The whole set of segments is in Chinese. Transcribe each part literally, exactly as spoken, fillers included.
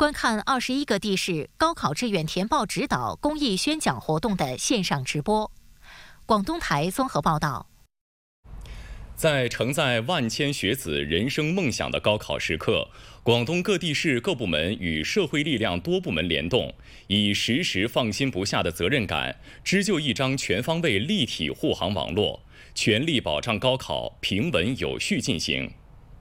观看二十一个地市高考志愿填报指导公益宣讲活动的线上直播。广东台综合报道。 在承载万千学子人生梦想的高考时刻，广东各地市各部门与社会力量多部门联动，以时时放心不下的责任感，织就一张全方位立体护航网络，全力保障高考平稳有序进行。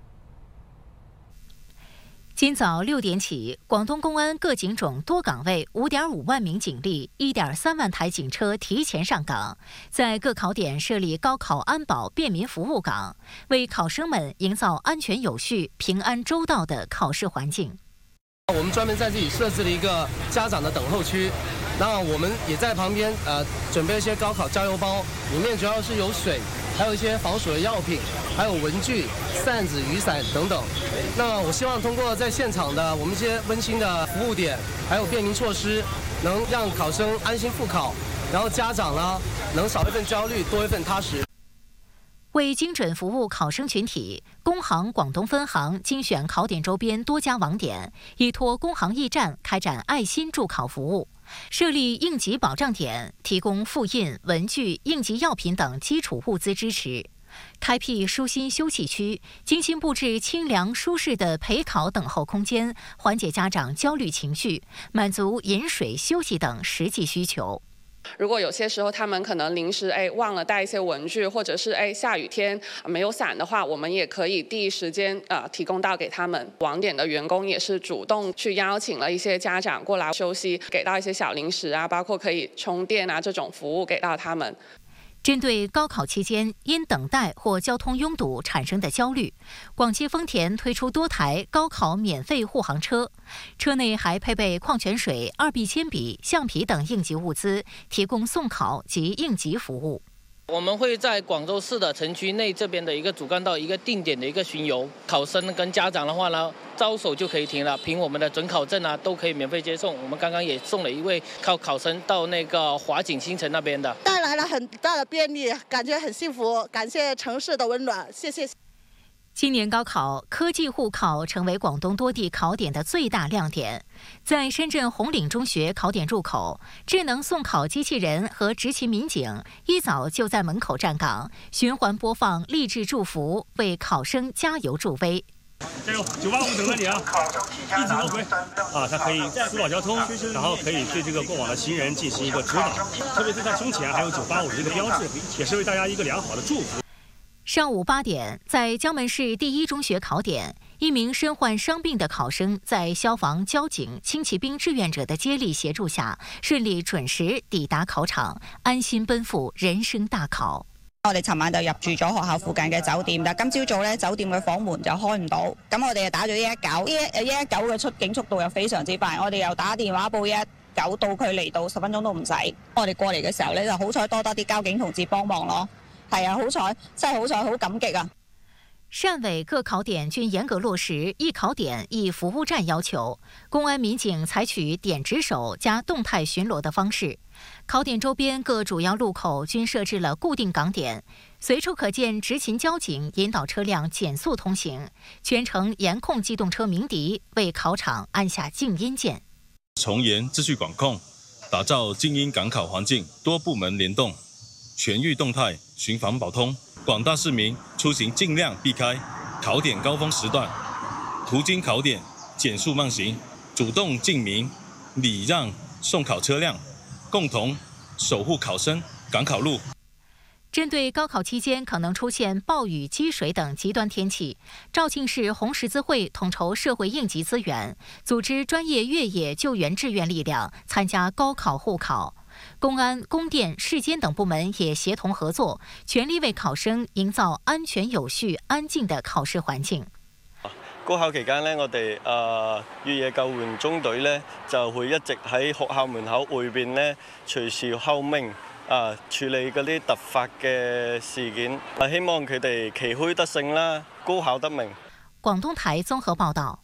今早六点起，广东公安各警种多岗位五点五万名警力、一点三万台警车提前上岗，在各考点设立高考安保便民服务岗，为考生们营造安全有序、平安周到的考试环境。 我们专门在这里设置了一个家长的等候区，那我们也在旁边呃准备一些高考加油包，里面主要是有水，还有一些防暑的药品，还有文具、扇子、雨伞等等。那我希望通过在现场的我们这些温馨的服务点，还有便民措施，能让考生安心复考，然后家长呢能少一份焦虑，多一份踏实。 为精准服务考生群体，工行广东分行精选考点周边多家网点，依托工行驿站开展爱心助考服务，设立应急保障点，提供复印、文具、应急药品等基础物资支持。开辟舒心休憩区，精心布置清凉舒适的陪考等候空间，缓解家长焦虑情绪，满足饮水、休息等实际需求。 如果有些时候他们可能临时哎忘了带一些文具，或者是哎下雨天没有伞的话，我们也可以第一时间呃提供到给他们。网点的员工也是主动去邀请了一些家长过来休息，给到一些小零食啊，包括可以充电啊这种服务给到他们。 针对高考期间因等待或交通拥堵产生的焦虑，广汽丰田推出多台高考免费护航车，车内还配备矿泉水、二 B 铅笔、橡皮等应急物资，提供送考及应急服务。 我们会在广州市的城区内这边的一个主干道一个定点的一个巡游，考生跟家长的话呢，招手就可以停了，凭我们的准考证啊，都可以免费接送。我们刚刚也送了一位靠考生到那个华景新城那边的， 带来了很大的便利，感觉很幸福，感谢城市的温暖，谢谢。 今年高考科技互考成为广东多地考点的最大亮点。在深圳红岭中学考点入口，智能送考机器人和执勤民警一早就在门口站岗，循环播放励志祝福，为考生加油助威。 加油！九八五等着你啊！一直都回啊，它可以疏导交通，然后可以对这个过往的行人进行一个指导，特别是在胸前还有九八五的这个标志，也是为大家一个良好的祝福。 上午八点，在江门市第一中学考点，一名身患伤病的考生在消防、交警、轻骑兵志願者的接力協助下，順利準時抵達考場，安心奔赴人生大考。 我哋尋晚就入住咗學校附近嘅酒店，但今朝早咧酒店嘅房門就開唔到，咁我哋就打咗一一九，一一一九嘅出境速度又非常之快，我哋又打電話報一一九，到佢嚟到十分鐘都唔使。我哋過嚟嘅時候咧就好彩多多啲交警同志幫忙咯。係啊，好彩，真係好彩，好感激啊！ 汕尾各考点均严格落实一考点一服务站要求，公安民警采取点值守加动态巡逻的方式。考点周边各主要路口均设置了固定岗点，随处可见执勤交警引导车辆减速通行，全程严控机动车鸣笛，为考场按下静音键。 从严秩序管控，打造静音赶考环境，多部门联动，全域动态巡防保通。广大市民出行尽量避开考点高峰时段，途经考点减速慢行，主动敬鸣、礼让送考车辆，共同守护考生赶考路。 针对高考期间可能出现暴雨、积水等极端天气，肇庆市红十字会统筹社会应急资源，组织专业越野救援志愿力量参加高考护考。公安、供电、市监等部门也协同合作，全力为考生营造安全有序、安靜的考試環境。 高考期間呢，我哋誒越野救援中隊呢就會一直喺學校門口外邊呢隨時候命啊處理嗰啲突發嘅事件，希望佢哋旗開得勝啦，高考得名。 廣東台綜合報道。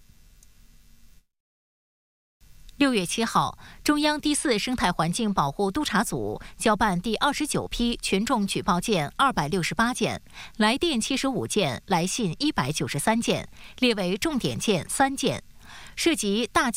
六月七號，中央第四生態環境保護督察組交辦第二十九批群眾舉報件二百六十八件，來電七十五件，來信一百九十三件，列為重點件三件，涉及大